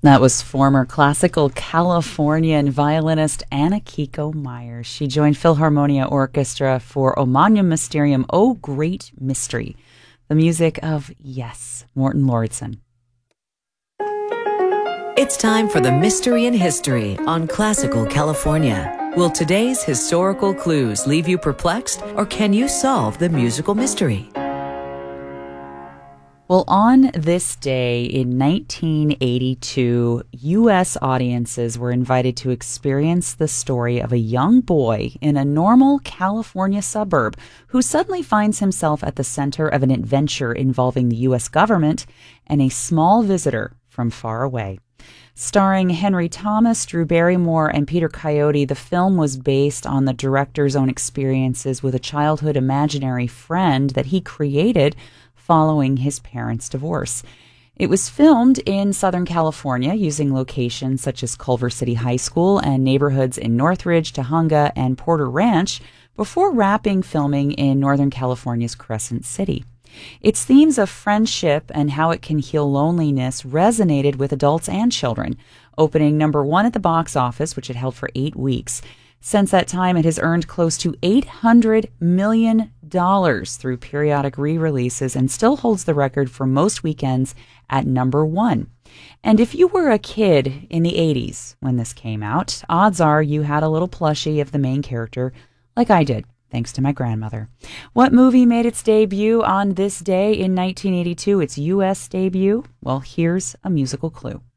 That was former classical Californian violinist Anna Kiko Myers. She joined Philharmonia Orchestra for O Magnum Mysterium, O Great Mystery, the music of, yes, Morton Lordson. It's time for the Mystery in History on Classical California. Will today's historical clues leave you perplexed, or can you solve the musical mystery? Well, on this day in 1982, U.S. audiences were invited to experience the story of a young boy in a normal California suburb who suddenly finds himself at the center of an adventure involving the U.S. government and a small visitor from far away. Starring Henry Thomas, Drew Barrymore, and Peter Coyote, the film was based on the director's own experiences with a childhood imaginary friend that he created following his parents' divorce. It was filmed in Southern California using locations such as Culver City High School and neighborhoods in Northridge, Tujunga, and Porter Ranch before wrapping filming in Northern California's Crescent City. Its themes of friendship and how it can heal loneliness resonated with adults and children, opening #1 at the box office, which it held for 8 weeks. Since that time, it has earned close to $800 million through periodic re-releases and still holds the record for most weekends at #1. And if you were a kid in the 80s when this came out, odds are you had a little plushie of the main character, like I did, thanks to my grandmother. What movie made its debut on this day in 1982? Its U.S. debut? Well, here's a musical clue.